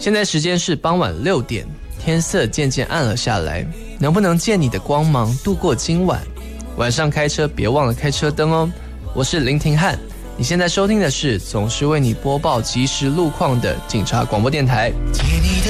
现在时间是傍晚6点，天色渐渐暗了下来，能不能借你的光芒度过今晚？晚上开车别忘了开车灯哦。我是林廷汉，你现在收听的是总是为你播报即时路况的警察广播电台。 借你的